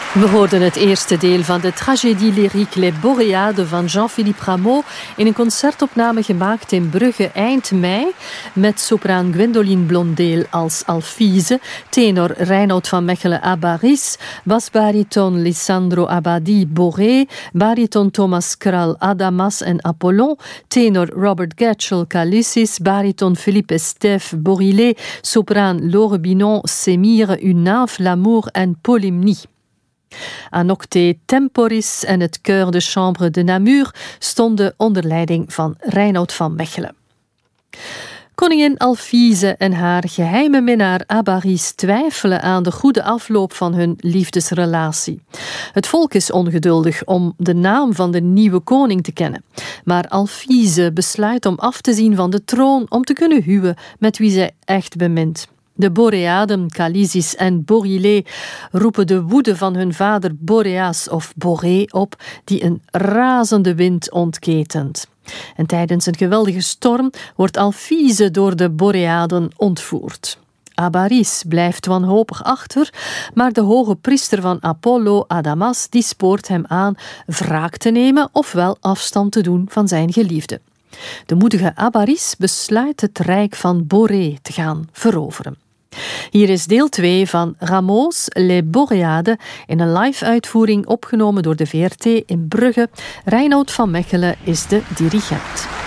We hoorden het eerste deel van de tragédie lyrique Les Boréades van Jean-Philippe Rameau in een concertopname gemaakt in Brugge eind mei met sopraan Gwendoline Blondeel als Alphise, tenor Reinoud van Mechelen Abaris, basbariton Lissandro Abadi Boré, bariton Thomas Kral Adamas en Apollon, tenor Robert Gatchell Calissis, bariton Philippe Estève Borillet, sopraan Laure Binon Semire, Une nymphe, L'amour en Polymnie. Aan octet temporis en het chœur de chambre de Namur stonden onder leiding van Reinoud van Mechelen. Koningin Alphise en haar geheime minnaar Abaris twijfelen aan de goede afloop van hun liefdesrelatie. Het volk is ongeduldig om de naam van de nieuwe koning te kennen. Maar Alphise besluit om af te zien van de troon om te kunnen huwen met wie zij echt bemint. De Boreaden, Calisis en Borillet roepen de woede van hun vader Boreas of Boré op, die een razende wind ontketent. En tijdens een geweldige storm wordt Alphise door de Boreaden ontvoerd. Abaris blijft wanhopig achter, maar de hoge priester van Apollo, Adamas, die spoort hem aan wraak te nemen ofwel afstand te doen van zijn geliefde. De moedige Abaris besluit het rijk van Boré te gaan veroveren. Hier is deel 2 van Rameau's Les Boréades in een live-uitvoering opgenomen door de VRT in Brugge. Reinoud van Mechelen is de dirigent.